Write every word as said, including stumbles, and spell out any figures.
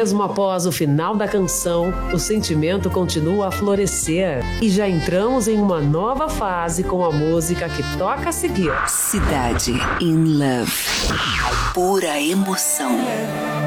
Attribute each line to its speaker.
Speaker 1: Mesmo após o final da canção, o sentimento continua a florescer e já entramos em uma nova fase com a música que toca a seguir.
Speaker 2: Cidade in Love. Pura emoção.